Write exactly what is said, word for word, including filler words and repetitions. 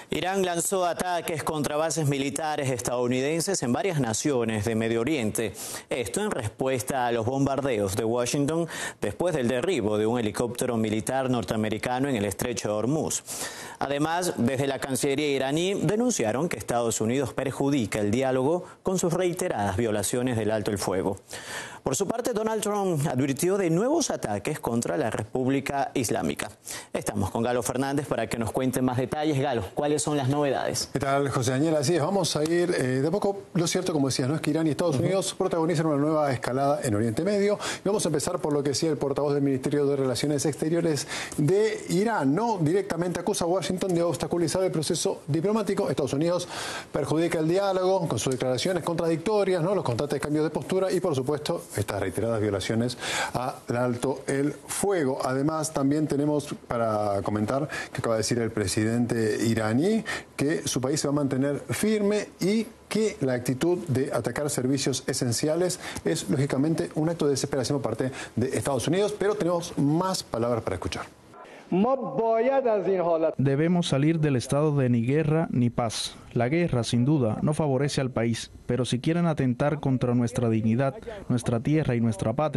Irán lanzó ataques contra bases militares estadounidenses en varias naciones de Medio Oriente. Esto en respuesta a los bombardeos de Washington después del derribo de un helicóptero militar norteamericano en el estrecho de Hormuz. Además, desde la Cancillería iraní denunciaron que Estados Unidos perjudica el diálogo con sus reiteradas violaciones del alto el fuego. Por su parte, Donald Trump advirtió de nuevos ataques contra la República Islámica. Estamos con Galo Fernández para que nos cuente más detalles. Galo, ¿cuáles son las novedades? ¿Qué tal, José Daniel? Así es, vamos a ir eh, de poco. Lo cierto, como decías, no es que Irán y Estados Unidos uh-huh. protagonizan una nueva escalada en Oriente Medio. Y vamos a empezar por lo que decía el portavoz del Ministerio de Relaciones Exteriores de Irán, ¿no? Directamente acusa a Washington de obstaculizar el proceso diplomático. Estados Unidos perjudica el diálogo con sus declaraciones contradictorias, ¿no? Los constantes cambios de postura y, por supuesto, estas reiteradas violaciones al alto el fuego. Además, también tenemos para comentar que acaba de decir el presidente iraní que su país se va a mantener firme y que la actitud de atacar servicios esenciales es, lógicamente, un acto de desesperación por parte de Estados Unidos, pero tenemos más palabras para escuchar. Debemos salir del estado de ni guerra ni paz. La guerra, sin duda, no favorece al país, pero si quieren atentar contra nuestra dignidad, nuestra tierra y nuestra patria,